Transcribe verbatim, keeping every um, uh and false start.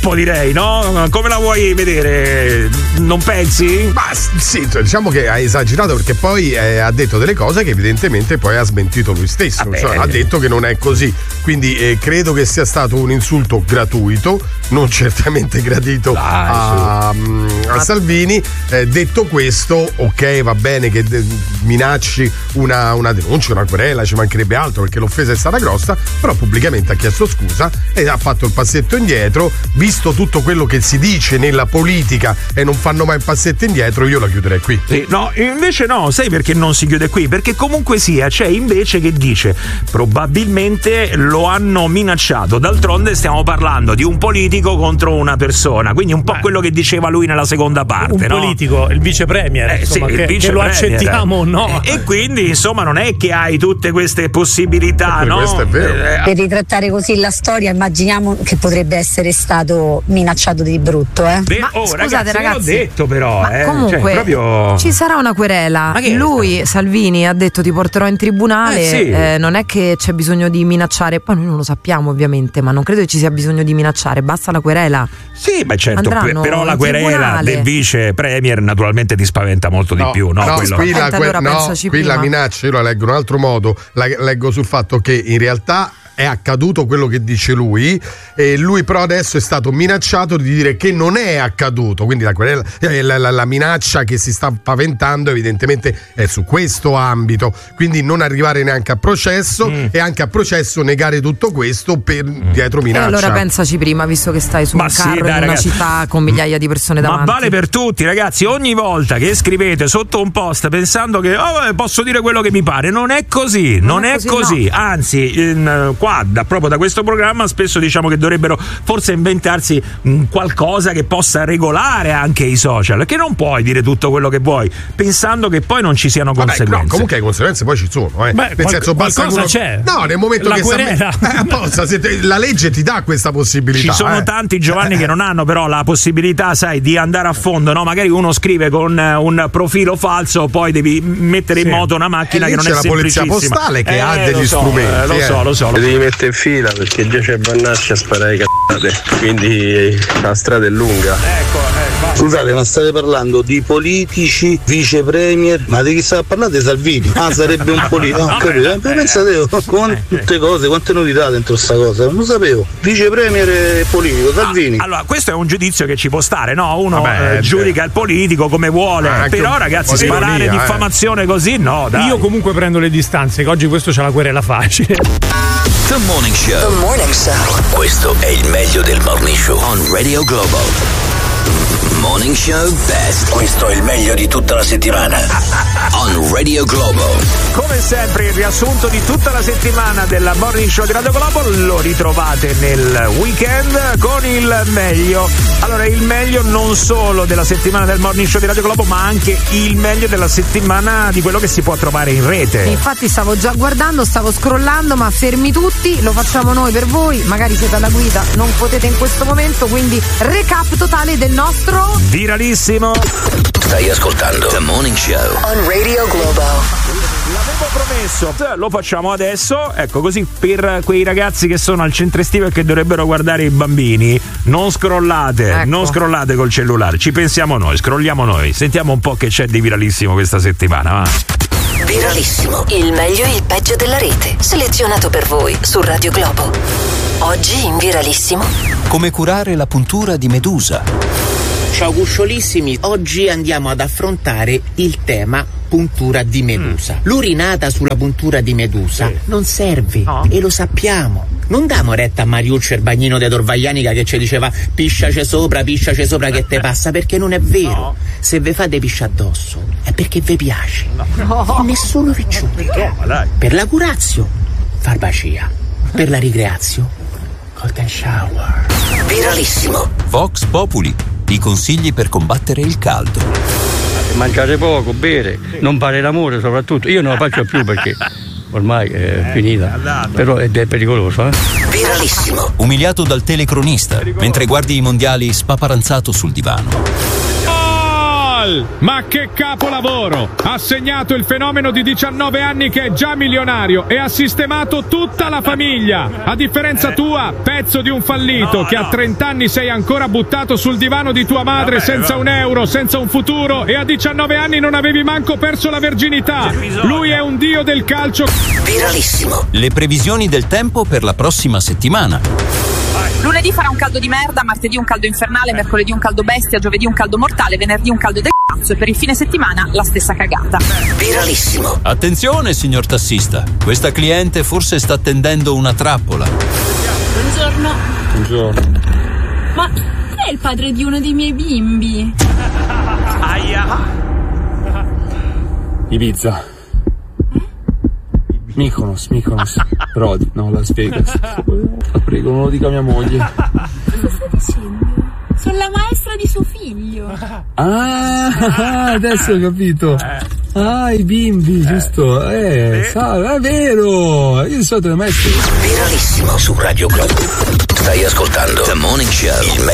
troppo, direi, no? Come la vuoi vedere? Non pensi? Ma sì, diciamo che ha esagerato, perché poi eh, ha detto delle cose che evidentemente poi ha smentito lui stesso. Cioè, ha detto che non è così. Quindi eh, credo che sia stato un insulto gratuito, non certamente gradito Dai, a, a Salvini. Eh, detto questo, ok, va bene che de- minacci una, una denuncia, una querela, ci mancherebbe altro, perché l'offesa è stata grossa, però pubblicamente ha chiesto scusa e ha fatto il passetto indietro. Visto tutto quello che si dice nella politica e non fanno mai il passetto indietro, io la chiuderei qui. Sì, no, invece no, sai perché non si chiude qui? Perché comunque sia, c'è invece che dice probabilmente lo hanno minacciato. D'altronde stiamo parlando di un politico contro una persona, quindi un po' Beh, quello che diceva lui nella seconda parte. Un no? politico, il vice premier, eh, insomma, sì, che, il vice che lo premier, accettiamo o no. E, e quindi insomma non è che hai tutte queste possibilità, no? Questo è vero. Eh, per ritrattare così la storia, immaginiamo che potrebbe essere stato minacciato di brutto, eh? Beh, Ma oh, scusate, ragazzi, ragazzi, l'ho detto però, ma eh. comunque cioè, proprio... ci sarà una querela. Lui, Salvini, ha detto ti porterò in tribunale. Eh, sì. eh, non è che c'è bisogno di minacciare, poi noi non lo sappiamo ovviamente, ma non credo che ci sia bisogno di minacciare, basta la querela. Sì, beh certo, Andranno però la in querela tribunale. del vice premier naturalmente ti spaventa molto No, di più, no? no, Quello... qui, la, allora no, pensaci qui prima. la minaccia io la leggo in un altro modo, la leggo sul fatto che in realtà è accaduto quello che dice lui, e lui però adesso è stato minacciato di dire che non è accaduto, quindi la, querela, la, la, la minaccia che si sta paventando evidentemente è su questo ambito, quindi non arrivare neanche a processo mm. e anche a processo negare tutto questo per mm. dietro minaccia. E allora pensaci prima, visto che stai su Ma un sì, carro dai, in una ragazzi. città con migliaia di persone davanti. Ma vale per tutti, ragazzi, ogni volta che scrivete sotto un post pensando che oh, vabbè, posso dire quello che mi pare, non è così, non, non è così, così. No. Anzi, in, qua da, proprio da questo programma spesso diciamo che dovrebbero forse inventarsi mh, qualcosa che possa regolare anche i social, che non puoi dire tutto quello che vuoi pensando che poi non ci siano Vabbè, conseguenze. no, comunque le conseguenze poi ci sono, eh. Beh, nel qual- senso basta qualcosa uno... c'è. No, nel momento La che querela. sta... eh, apposta, se te... la legge ti dà questa possibilità. Ci sono eh. tanti Giovanni che non hanno però la possibilità, sai, di andare a fondo, no? Magari uno scrive con un profilo falso, poi devi mettere sì. in moto una macchina e che non c'è è la polizia semplicissima. postale che eh, ha degli lo so, strumenti. Eh, lo eh. so, lo so. Ti devi mettere in fila perché già c'è Bannacci a sparare cazzate, quindi la strada è lunga. Ecco, eh, Scusate, ma state parlando di politici, vice premier, ma di chi sta parlando? Di Salvini. Ah, sarebbe un politico. No, capito? Eh, pensate, quante cose, quante novità dentro sta cosa, non lo sapevo. Vice premier e politico, Salvini. Ah, allora, questo è un giudizio che ci può stare, no? Uno Vabbè, eh, giudica il politico come vuole, Ah, anche però un ragazzi, po' di sparare ironia, diffamazione eh. così, no, dai. Io comunque prendo le distanze, che oggi questo c'ha la querela facile. The Morning Show. The Morning Show. Questo è il meglio del Morning Show on Radio Globo. Morning Show Best. Questo è il meglio di tutta la settimana on Radio Globo. Come sempre il riassunto di tutta la settimana della Morning Show di Radio Globo lo ritrovate nel weekend con il meglio. Allora, il meglio non solo della settimana del Morning Show di Radio Globo, ma anche il meglio della settimana di quello che si può trovare in rete. Infatti stavo già guardando, stavo scrollando, ma fermi tutti, lo facciamo noi per voi, magari siete alla guida, non potete in questo momento, quindi recap totale del nostro viralissimo. Stai ascoltando The Morning Show on Radio Globo. L'avevo promesso, lo facciamo adesso, ecco, così per quei ragazzi che sono al centro estivo e che dovrebbero guardare i bambini, non scrollate, ecco. non scrollate col cellulare, ci pensiamo noi, scrolliamo noi, sentiamo un po' che c'è di viralissimo questa settimana, va. Viralissimo, il meglio e il peggio della rete, selezionato per voi su Radio Globo. Oggi in viralissimo. Come curare la puntura di Medusa. Ciao cusciolissimi, oggi andiamo ad affrontare il tema puntura di Medusa. Mm. L'urinata sulla puntura di Medusa sì. non serve, no. E lo sappiamo. Non diamo retta a Mariuccio il bagnino de Torvaianica che ci diceva pisciace sopra, pisciace sopra che te passa, perché non è vero. No. Se ve fate piscia addosso è perché vi piace. No. No. Nessuno vi giudica. No, per la curazio, farmacia. Per la ricreazio, golden shower. Viralissimo. Vox Populi. I consigli per combattere il caldo. Mangiare poco, bere, non fare l'amore soprattutto. Io non lo faccio più perché ormai è finita, però è pericoloso. Eh? Viralissimo. Umiliato dal telecronista mentre guardi i mondiali spaparanzato sul divano. Oh, Gol! Ma che capolavoro! Ha segnato il fenomeno di diciannove anni che è già milionario e ha sistemato tutta la famiglia. A differenza tua, pezzo di un fallito, No, che no. a trenta anni sei ancora buttato sul divano di tua madre Vabbè, senza vabbè. un euro, senza un futuro, e a diciannove anni non avevi manco perso la verginità. Lui è un dio del calcio. Viralissimo. Le previsioni del tempo per la prossima settimana. Lunedì farà un caldo di merda, martedì un caldo infernale, mercoledì un caldo bestia, giovedì un caldo mortale, venerdì un caldo del cazzo e per il fine settimana la stessa cagata. Viralissimo. Attenzione, signor tassista. Questa cliente forse sta tendendo una trappola. Buongiorno. Buongiorno. Ma chi è il padre di uno dei miei bimbi? Aia. Ibiza. Mykonos, Mykonos. Rodi, no, Las Vegas. La prego, non lo dica a mia moglie. Cosa stai dicendo? Sono la maestra di suo figlio. Ah, adesso ho capito. Ah, i bimbi, giusto? Eh, sa, è vero. Io sono le maestre. Viralissimo su Radio Globo. Stai ascoltando The Morning Show. Il